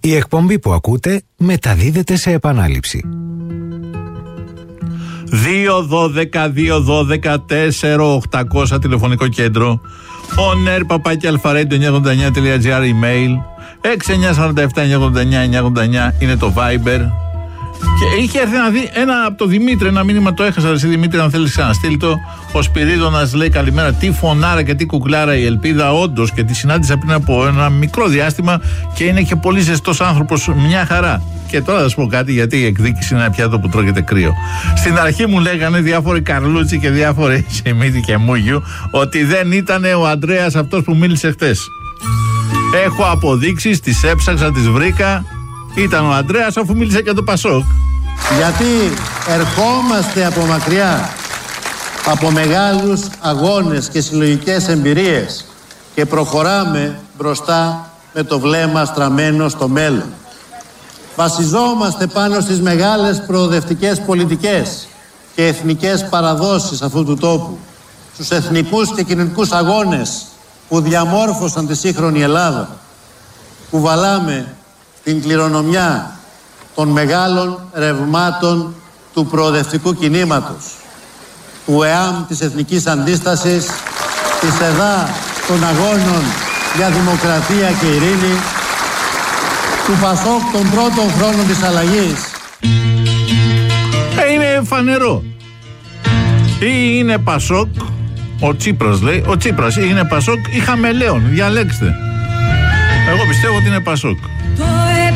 Η εκπομπή που ακούτε μεταδίδεται σε επανάληψη. 2-12-2-12-4-800 τηλεφωνικό κέντρο. oner@alpharedio989.gr email. 6-947-989-989 είναι το Viber. Και είχε έρθει ένα από το Δημήτρη, ένα μήνυμα, το έχασα εσύ Δημήτρη, αν θέλεις να στείλει το. Ο Σπυρίδωνας λέει καλημέρα, τι φωνάρα και τι κουκλάρα η Ελπίδα, όντως, και τη συνάντησα πριν από ένα μικρό διάστημα και είναι και πολύ ζεστός άνθρωπος, μια χαρά. Και τώρα θα σου πω κάτι, γιατί η εκδίκηση είναι ένα πιάτο που τρώγεται κρύο. Στην αρχή μου λέγανε διάφοροι Καρλούτσι και διάφοροι Σιμίτη και Μούγιου ότι δεν ήταν ο Ανδρέας αυτός που μίλησε χτες. Έχω αποδείξεις, τις έψαξα, τις βρήκα. Ήταν ο Ανδρέας αφού μίλησε και το Πασόκ. Γιατί ερχόμαστε από μακριά, από μεγάλους αγώνες και συλλογικές εμπειρίες και προχωράμε μπροστά με το βλέμμα στραμμένο στο μέλλον. Βασιζόμαστε πάνω στις μεγάλες προοδευτικές πολιτικές και εθνικές παραδόσεις αυτού του τόπου, στους εθνικούς και κοινωνικούς αγώνες που διαμόρφωσαν τη σύγχρονη Ελλάδα. Κουβαλάμε την κληρονομιά των μεγάλων ρευμάτων του προοδευτικού κινήματος, του ΕΑΜ της Εθνικής Αντίστασης, της ΕΔΑ των αγώνων για δημοκρατία και ειρήνη, του Πασόκ των πρώτων χρόνων της αλλαγής. Είναι φανερό. Ή είναι Πασόκ, ο Τσίπρας λέει, ο Τσίπρας, ή είναι Πασόκ ή Χαμελέον, διαλέξτε. Εγώ πιστεύω ότι είναι Πασόκ.